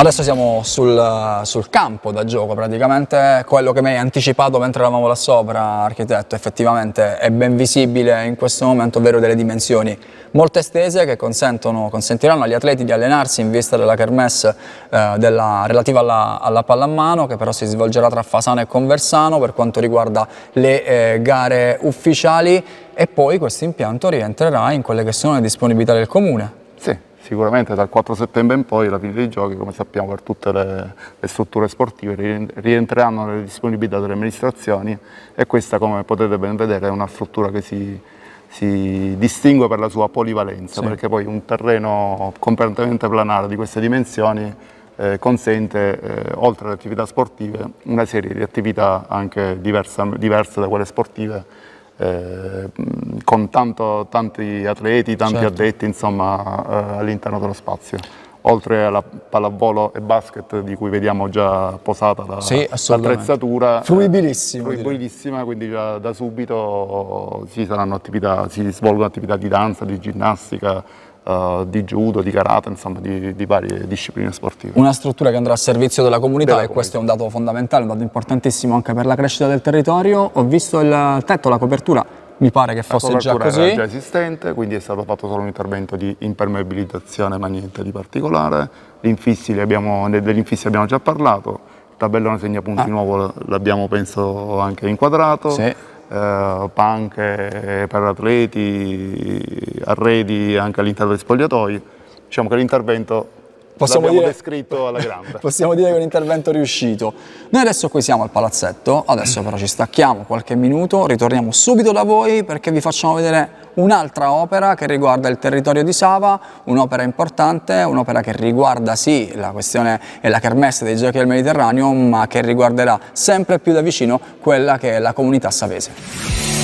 Adesso siamo sul campo da gioco, praticamente quello che mi hai anticipato mentre eravamo là sopra, architetto, effettivamente è ben visibile in questo momento, ovvero delle dimensioni molto estese che consentiranno agli atleti di allenarsi in vista della kermesse relativa alla pallamano, che però si svolgerà tra Fasano e Conversano per quanto riguarda le gare ufficiali, e poi questo impianto rientrerà in quelle che sono le disponibilità del comune. Sì. Sicuramente dal 4 settembre in poi la fine dei giochi, come sappiamo per tutte le strutture sportive, rientreranno nelle disponibilità delle amministrazioni, e questa, come potete ben vedere, è una struttura che si distingue per la sua polivalenza, sì, perché poi un terreno completamente planare di queste dimensioni consente, oltre alle attività sportive, una serie di attività anche diverse da quelle sportive, con tanti atleti, tanti certo, addetti, insomma, all'interno dello spazio. Oltre alla pallavolo e basket, di cui vediamo già posata l'attrezzatura, fruibilissima, quindi già da subito si svolgono attività di danza, di ginnastica, di judo, di karate, insomma di varie discipline sportive. Una struttura che andrà a servizio della comunità, e questo è un dato fondamentale, un dato importantissimo anche per la crescita del territorio. Ho visto il tetto, la copertura, mi pare che fosse già così. Era già esistente, quindi è stato fatto solo un intervento di impermeabilizzazione, ma niente di particolare. Degli infissi abbiamo già parlato, il tabellone segnapunti nuovo l'abbiamo penso anche inquadrato. Sì. Panche per atleti, arredi anche all'interno degli spogliatoi. Diciamo che l'intervento l'abbiamo descritto alla grande. Possiamo dire che è un intervento riuscito. Noi adesso qui siamo al palazzetto, adesso però ci stacchiamo qualche minuto, ritorniamo subito da voi perché vi facciamo vedere un'altra opera che riguarda il territorio di Sava, un'opera importante, un'opera che riguarda sì la questione e la kermesse dei Giochi del Mediterraneo, ma che riguarderà sempre più da vicino quella che è la comunità savese.